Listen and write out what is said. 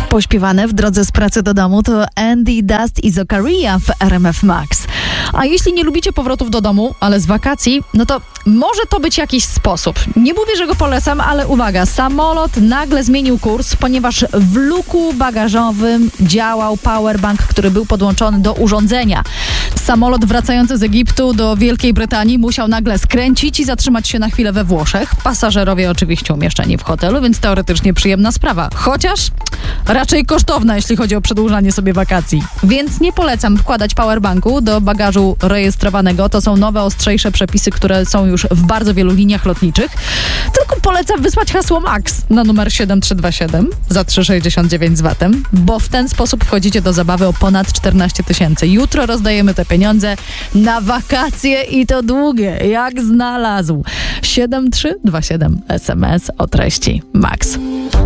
Pośpiewane w drodze z pracy do domu to Andy Dust i Zokaria w RMF Max. A jeśli nie lubicie powrotów do domu, ale z wakacji, no to może to być jakiś sposób. Nie mówię, że go polecam, ale uwaga, samolot nagle zmienił kurs, ponieważ w luku bagażowym działał powerbank, który był podłączony do urządzenia. Samolot wracający z Egiptu do Wielkiej Brytanii musiał nagle skręcić i zatrzymać się na chwilę we Włoszech. Pasażerowie oczywiście umieszczeni w hotelu, więc teoretycznie przyjemna sprawa. Chociaż raczej kosztowna, jeśli chodzi o przedłużanie sobie wakacji. Więc nie polecam wkładać powerbanku do bagażu rejestrowanego. To są nowe, ostrzejsze przepisy, które są już w bardzo wielu liniach lotniczych. Tylko polecam wysłać hasło MAX na numer 7327 za 3,69 z VAT-em, bo w ten sposób wchodzicie do zabawy o ponad 14 000. Jutro rozdajemy te pieniądze na wakacje i to długie, jak znalazł. 7327 SMS o treści MAX.